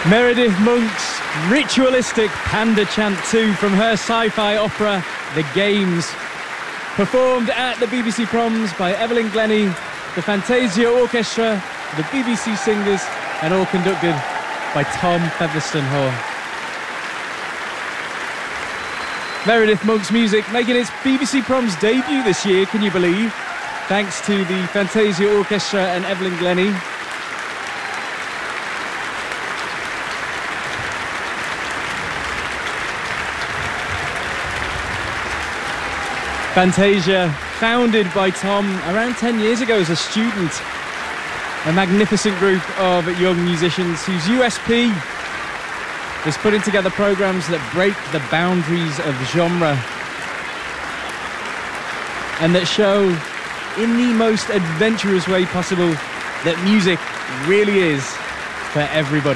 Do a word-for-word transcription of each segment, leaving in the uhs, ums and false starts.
Meredith Monk's ritualistic Panda Chant two from her sci-fi opera, The Games, performed at the B B C Proms by Evelyn Glennie, the Fantasia Orchestra, the B B C Singers, and all conducted by Tom Featherstone-Hoare. Meredith Monk's music making its B B C Proms debut this year, can you believe? Thanks to the Fantasia Orchestra and Evelyn Glennie. Fantasia, founded by Tom around ten years ago as a student. A magnificent group of young musicians whose U S P is putting together programs that break the boundaries of genre and that show, in the most adventurous way possible, that music really is for everybody.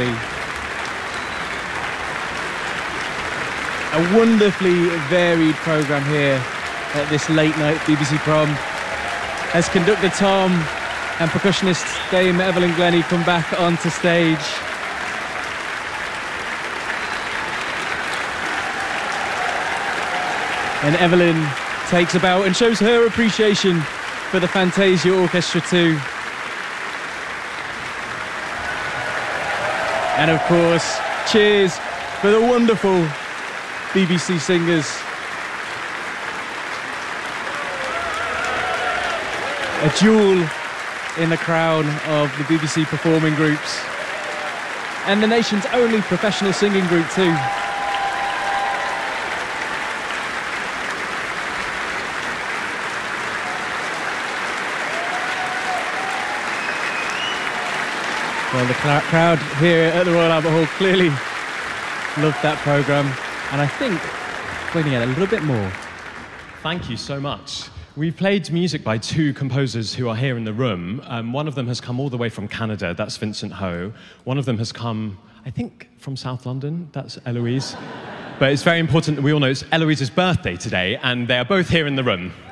A wonderfully varied program here at this late night B B C Prom. As conductor Tom and percussionist Dame Evelyn Glennie come back onto stage. And Evelyn takes a bow and shows her appreciation for the Fantasia Orchestra too. And of course, cheers for the wonderful B B C Singers. A jewel in the crown of the B B C performing groups. And the nation's only professional singing group too. Well, the crowd here at the Royal Albert Hall clearly loved that programme, and I think we're going to get a little bit more. Thank you so much. We played music by two composers who are here in the room. Um, one of them has come all the way from Canada, that's Vincent Ho. One of them has come, I think, from South London, that's Eloise. But it's very important that we all know it's Eloise's birthday today, and they are both here in the room.